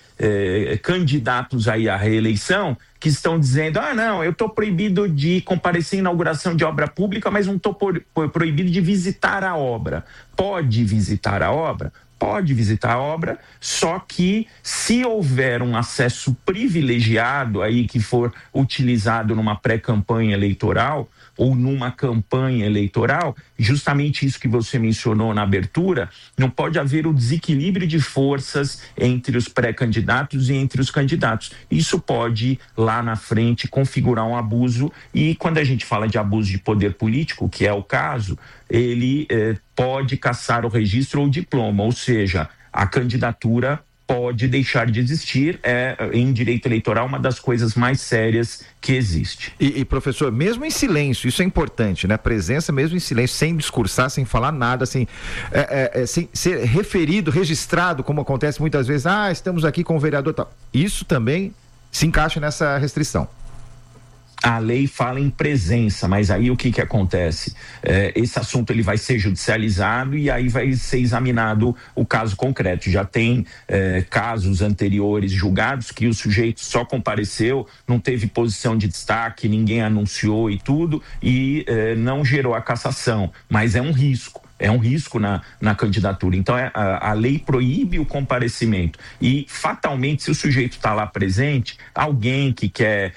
S19: candidatos aí à reeleição que estão dizendo, não, eu estou proibido de comparecer em inauguração de obra pública, mas não estou proibido de visitar a obra. Pode visitar a obra? Pode visitar a obra, só que se houver um acesso privilegiado aí que for utilizado numa pré-campanha eleitoral ou numa campanha eleitoral, justamente isso que você mencionou na abertura, não pode haver o desequilíbrio de forças entre os pré-candidatos e entre os candidatos. Isso pode, lá na frente, configurar um abuso e quando a gente fala de abuso de poder político, que é o caso, ele pode cassar o registro ou diploma, ou seja, a candidatura pode deixar de existir, em direito eleitoral uma das coisas mais sérias que existe.
S11: E professor, mesmo em silêncio, isso é importante, né? Presença mesmo em silêncio, sem discursar, sem falar nada, sem ser referido, registrado, como acontece muitas vezes, estamos aqui com o vereador tal. Isso também se encaixa nessa restrição.
S19: A lei fala em presença, mas aí o que acontece? Esse assunto ele vai ser judicializado e aí vai ser examinado o caso concreto. Já tem casos anteriores julgados que o sujeito só compareceu, não teve posição de destaque, ninguém anunciou e tudo, e não gerou a cassação, mas é um risco. É um risco na candidatura. Então, a lei proíbe o comparecimento. E, fatalmente, se o sujeito está lá presente, alguém que quer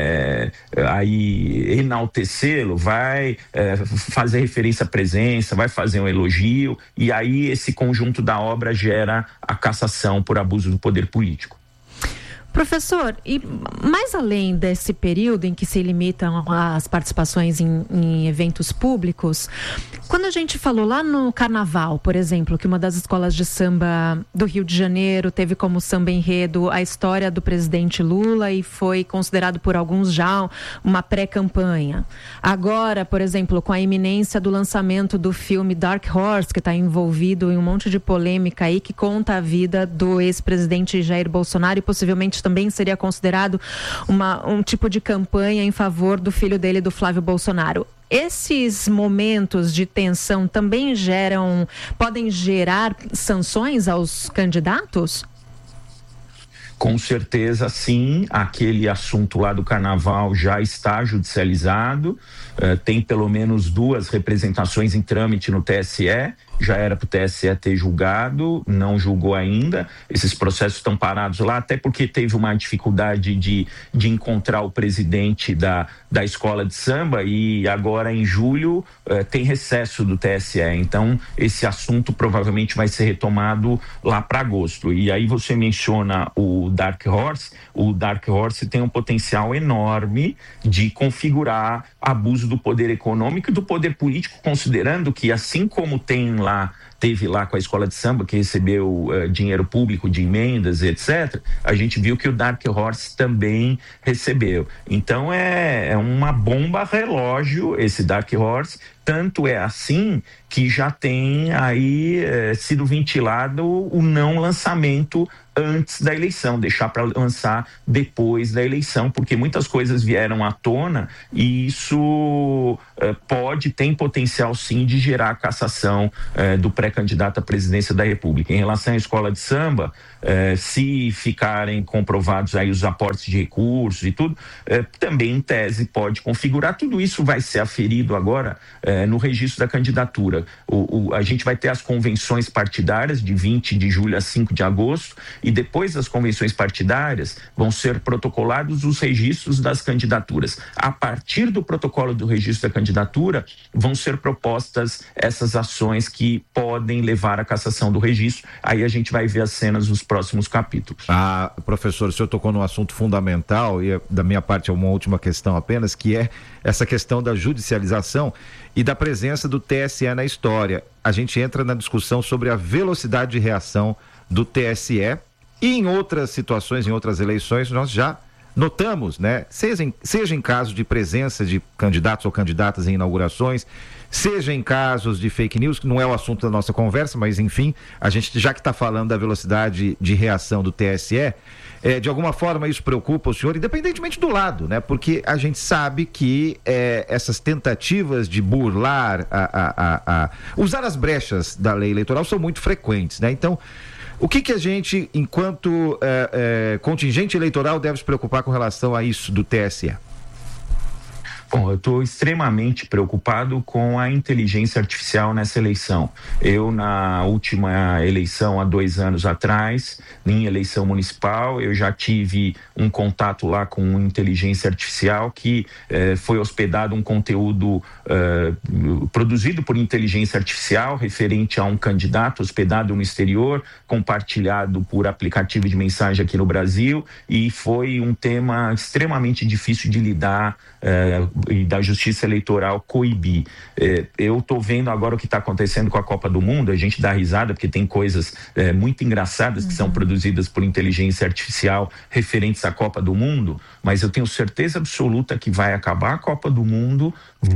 S19: aí enaltecê-lo vai fazer referência à presença, vai fazer um elogio, e aí esse conjunto da obra gera a cassação por abuso do poder político.
S9: Professor, e mais além desse período em que se limitam as participações em eventos públicos, quando a gente falou lá no Carnaval, por exemplo, que uma das escolas de samba do Rio de Janeiro teve como samba enredo a história do presidente Lula e foi considerado por alguns já uma pré-campanha. Agora, por exemplo, com a iminência do lançamento do filme Dark Horse, que está envolvido em um monte de polêmica aí, que conta a vida do ex-presidente Jair Bolsonaro e possivelmente também seria considerado um tipo de campanha em favor do filho dele, do Flávio Bolsonaro. Esses momentos de tensão também podem gerar sanções aos candidatos?
S19: Com certeza, sim. Aquele assunto lá do Carnaval já está judicializado. Tem pelo menos 2 representações em trâmite no TSE. já era para o TSE ter julgado, não julgou ainda. Esses processos estão parados lá, até porque teve uma dificuldade de encontrar o presidente da escola de samba, e agora em julho tem recesso do TSE. Então esse assunto provavelmente vai ser retomado lá para agosto. E aí você menciona o Dark Horse. O Dark Horse tem um potencial enorme de configurar abuso do poder econômico e do poder político, considerando que, assim como teve lá com a escola de samba, que recebeu dinheiro público de emendas, etc., a gente viu que o Dark Horse também recebeu. Então é uma bomba relógio esse Dark Horse. Tanto é assim que já tem aí sido ventilado o não lançamento antes da eleição, deixar para lançar depois da eleição, porque muitas coisas vieram à tona e isso tem potencial sim de gerar a cassação do pré-candidato à presidência da República. Em relação à escola de samba, se ficarem comprovados aí os aportes de recursos e tudo, também em tese pode configurar. Tudo isso vai ser aferido agora no registro da candidatura. A gente vai ter as convenções partidárias de 20 de julho a 5 de agosto, e depois das convenções partidárias vão ser protocolados os registros das candidaturas. A partir do protocolo do registro da candidatura vão ser propostas essas ações que podem levar à cassação do registro. Aí a gente vai ver as cenas nos próximos capítulos.
S11: Professor, o senhor tocou num assunto fundamental, e da minha parte é uma última questão apenas, que é essa questão da judicialização e da presença do TSE na história. A gente entra na discussão sobre a velocidade de reação do TSE, e em outras situações, em outras eleições, nós já notamos, né? Seja em caso de presença de candidatos ou candidatas em inaugurações, seja em casos de fake news, que não é o assunto da nossa conversa, mas enfim, a gente já que está falando da velocidade de reação do TSE, de alguma forma isso preocupa o senhor, independentemente do lado, né? Porque a gente sabe que essas tentativas de burlar, usar as brechas da lei eleitoral são muito frequentes, né? Então, o que a gente, enquanto contingente eleitoral, deve se preocupar com relação a isso do TSE?
S19: Bom, eu estou extremamente preocupado com a inteligência artificial nessa eleição. Eu, na última eleição, há 2 anos atrás, em eleição municipal, eu já tive um contato lá com inteligência artificial que foi hospedado um conteúdo produzido por inteligência artificial referente a um candidato hospedado no exterior, compartilhado por aplicativo de mensagem aqui no Brasil, e foi um tema extremamente difícil de lidar e da Justiça Eleitoral coibir. Eu estou vendo agora o que está acontecendo com a Copa do Mundo. A gente dá risada porque tem coisas muito engraçadas que são produzidas por inteligência artificial referentes à Copa do Mundo, mas eu tenho certeza absoluta que vai acabar a Copa do Mundo,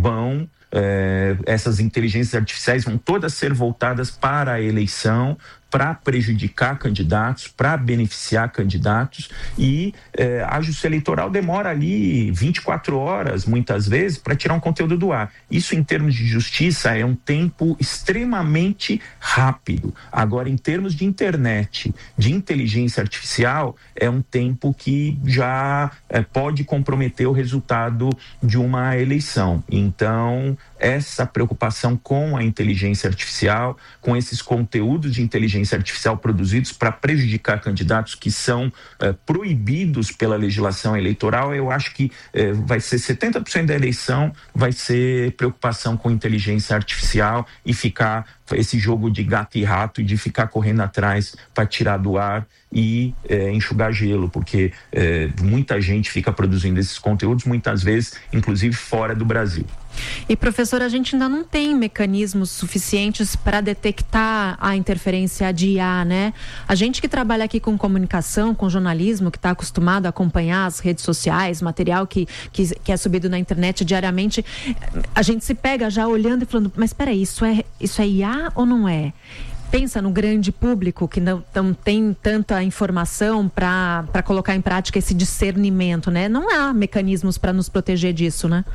S19: essas inteligências artificiais vão todas ser voltadas para a eleição, para prejudicar candidatos, para beneficiar candidatos, e a Justiça Eleitoral demora ali 24 horas, muitas vezes, para tirar um conteúdo do ar. Isso, em termos de justiça, é um tempo extremamente rápido. Agora, em termos de internet, de inteligência artificial, é um tempo que já pode comprometer o resultado de uma eleição. Então, essa preocupação com a inteligência artificial, com esses conteúdos de inteligência artificial produzidos para prejudicar candidatos que são proibidos pela legislação eleitoral, eu acho que vai ser 70% da eleição vai ser preocupação com inteligência artificial e ficar esse jogo de gato e rato e de ficar correndo atrás para tirar do ar e enxugar gelo, porque muita gente fica produzindo esses conteúdos, muitas vezes, inclusive fora do Brasil.
S9: E, professor, a gente ainda não tem mecanismos suficientes para detectar a interferência de IA, né? A gente que trabalha aqui com comunicação, com jornalismo, que está acostumado a acompanhar as redes sociais, material que é subido na internet diariamente, a gente se pega já olhando e falando, mas espera aí, isso é IA ou não é? Pensa no grande público que não tem tanta informação para colocar em prática esse discernimento, né? Não há mecanismos para nos proteger disso, né?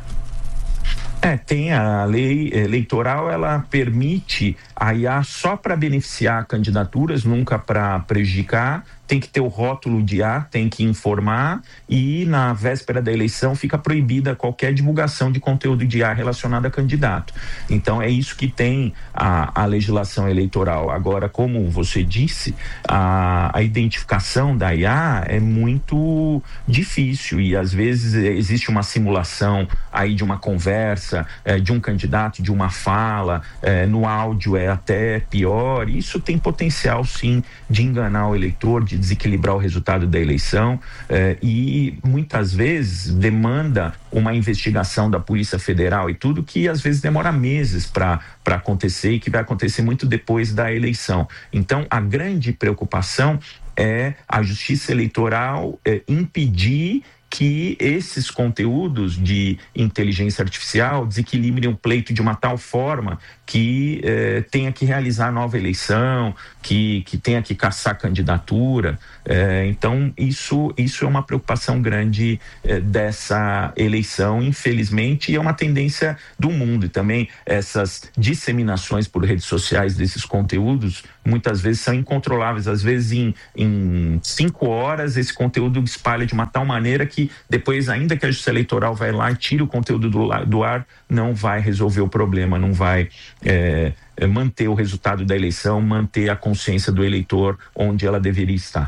S19: Tem a lei eleitoral, ela permite a IA só para beneficiar candidaturas, nunca para prejudicar, tem que ter o rótulo de tem que informar, e na véspera da eleição fica proibida qualquer divulgação de conteúdo de relacionado a candidato. Então é isso que tem a legislação eleitoral. Agora, como você disse, a identificação da IA é muito difícil, e às vezes existe uma simulação aí de uma conversa, de um candidato, de uma fala, no áudio é até pior. Isso tem potencial sim de enganar o eleitor, de desequilibrar o resultado da eleição, e muitas vezes demanda uma investigação da Polícia Federal e tudo, que às vezes demora meses para acontecer, e que vai acontecer muito depois da eleição. Então a grande preocupação é a Justiça Eleitoral impedir que esses conteúdos de inteligência artificial desequilibrem o pleito de uma tal forma que tenha que realizar nova eleição, que tenha que caçar candidatura. Então isso é uma preocupação grande dessa eleição, infelizmente, e é uma tendência do mundo. E também essas disseminações por redes sociais desses conteúdos muitas vezes são incontroláveis. Às vezes em 5 horas esse conteúdo espalha de uma tal maneira que depois, ainda que a Justiça Eleitoral vai lá e tire o conteúdo do ar, não vai resolver o problema, não vai manter o resultado da eleição, manter a consciência do eleitor onde ela deveria estar.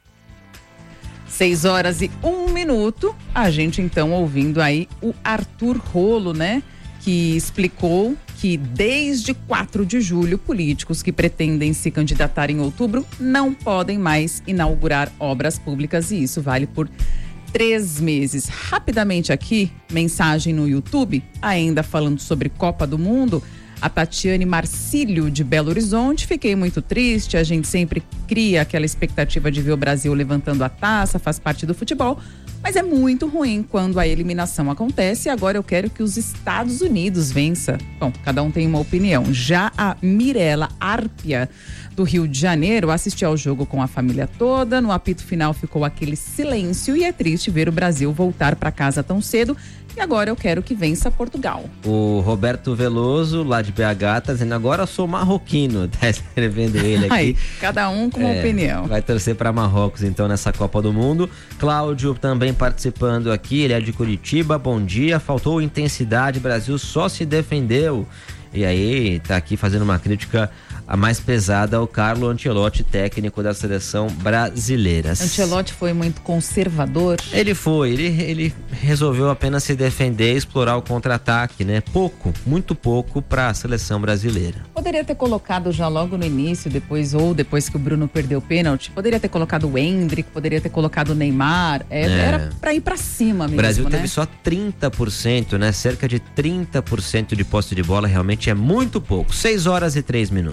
S4: 6h01. A gente então ouvindo aí o Arthur Rolo, né? Que explicou que desde 4 de julho, políticos que pretendem se candidatar em outubro não podem mais inaugurar obras públicas, e isso vale por 3 meses. Rapidamente aqui, mensagem no YouTube, ainda falando sobre Copa do Mundo, a Tatiane Marcílio de Belo Horizonte: fiquei muito triste, a gente sempre cria aquela expectativa de ver o Brasil levantando a taça, faz parte do futebol, mas é muito ruim quando a eliminação acontece, e agora eu quero que os Estados Unidos vença. Bom, cada um tem uma opinião. Já a Mirela Árpia, do Rio de Janeiro, assistiu ao jogo com a família toda, no apito final ficou aquele silêncio, e é triste ver o Brasil voltar para casa tão cedo, e agora eu quero que vença Portugal.
S3: O Roberto Veloso, lá de BH, tá dizendo: agora eu sou marroquino, tá escrevendo ele aqui.
S4: Ai, cada um com uma opinião.
S3: Vai torcer para Marrocos então nessa Copa do Mundo. Cláudio também participando aqui, ele é de Curitiba. Bom dia, faltou intensidade, Brasil só se defendeu. E aí tá aqui fazendo uma crítica a mais pesada ao Carlo Ancelotti, técnico da seleção brasileira.
S4: Ancelotti foi muito conservador?
S3: Ele foi, ele resolveu apenas se defender e explorar o contra-ataque, né? Pouco, muito pouco para a seleção brasileira.
S4: Poderia ter colocado já logo no início, depois que o Bruno perdeu o pênalti, poderia ter colocado o Endrick, poderia ter colocado o Neymar, era para ir para cima mesmo.
S3: O Brasil
S4: né?
S3: teve só 30%, né? Cerca de 30% de posse de bola, realmente é muito pouco. 6h03.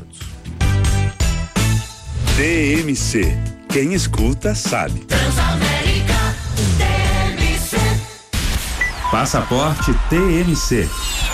S12: TMC. Quem escuta sabe.
S20: Transamérica TMC.
S12: Passaporte TMC.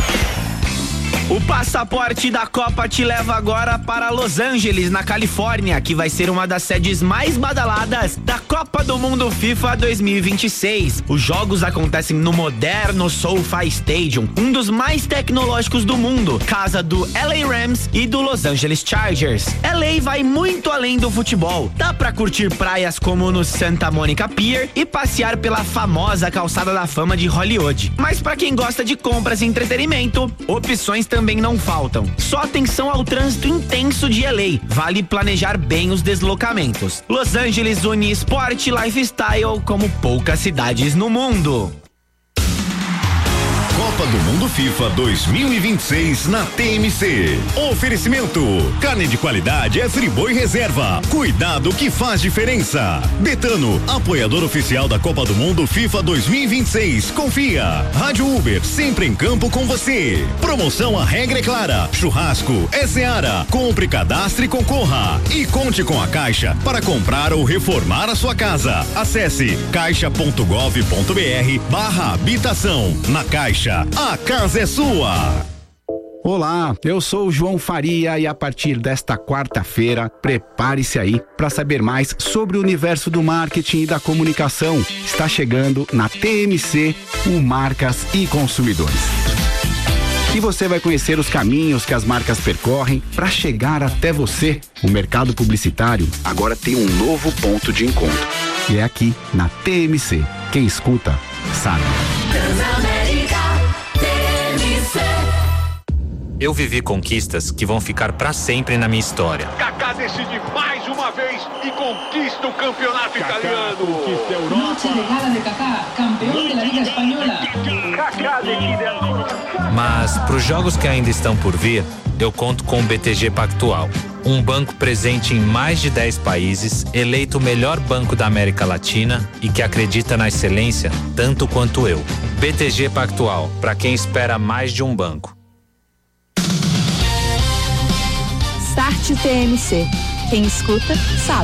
S21: O passaporte da Copa te leva agora para Los Angeles, na Califórnia, que vai ser uma das sedes mais badaladas da Copa do Mundo FIFA 2026. Os jogos acontecem no moderno SoFi Stadium, um dos mais tecnológicos do mundo, casa do LA Rams e do Los Angeles Chargers. LA vai muito além do futebol. Dá pra curtir praias como no Santa Monica Pier e passear pela famosa calçada da fama de Hollywood. Mas pra quem gosta de compras e entretenimento, opções também não faltam. Só atenção ao trânsito intenso de LA. Vale planejar bem os deslocamentos. Los Angeles une esporte e lifestyle como poucas cidades no mundo.
S22: Copa do Mundo FIFA 2026 na TMC. Oferecimento: carne de qualidade é Friboi Reserva. Cuidado que faz diferença. Betano, apoiador oficial da Copa do Mundo FIFA 2026. Confia. Rádio Uber, sempre em campo com você. Promoção A Regra é Clara. Churrasco é Seara. Compre, cadastre e concorra. E conte com a Caixa para comprar ou reformar a sua casa. Acesse caixa.gov.br/habitação. Na Caixa, a casa é sua.
S23: Olá, eu sou o João Faria e a partir desta quarta-feira, prepare-se aí para saber mais sobre o universo do marketing e da comunicação. Está chegando na TMC o Marcas e Consumidores. E você vai conhecer os caminhos que as marcas percorrem para chegar até você. O mercado publicitário agora tem um novo ponto de encontro. E é aqui, na TMC. Quem escuta, sabe.
S1: Eu vivi conquistas que vão ficar para sempre na minha história.
S2: Kaká decide mais uma vez e conquista o campeonato italiano. Conquista a Europa.
S5: Noche de gala de Kaká, campeão da Liga Espanhola.
S2: Kaká decide ancora.
S1: Mas para os jogos que ainda estão por vir, eu conto com o BTG Pactual. Um banco presente em mais de 10 países, eleito o melhor banco da América Latina e que acredita na excelência tanto quanto eu. BTG Pactual, para quem espera mais de um banco.
S15: Start TMC. Quem escuta, sabe.